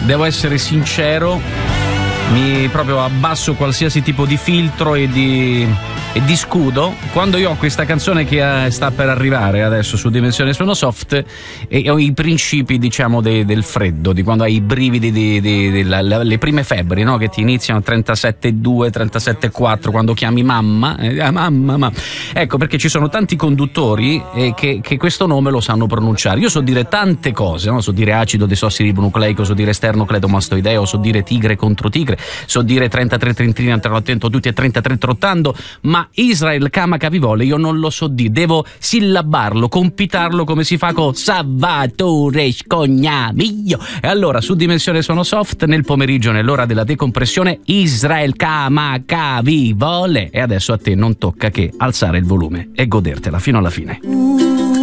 devo essere sincero, mi proprio abbasso qualsiasi tipo di filtro e di scudo quando io ho questa canzone che sta per arrivare adesso su Dimensione Suono Soft, e ho i principi, diciamo, del freddo, di quando hai i brividi le prime febbri, no? Che ti iniziano a 37,2, 37,4 quando chiami mamma, mamma. Ecco perché ci sono tanti conduttori che questo nome lo sanno pronunciare. Io so dire tante cose, no? So dire acido desossiribonucleico, so dire sternocleidomastoideo, so dire tigre contro tigre, so dire 33 trentrini anterottento tutti e 33 trottando, ma Israel Kama Capivole io non lo so dire, devo sillabarlo, compitarlo come si fa con Salvatore Scognamiglio. E allora su Dimensione Suono Soft nel pomeriggio, nell'ora della decompressione, Israel Kama Capivole. E adesso a te non tocca che alzare il volume e godertela fino alla fine.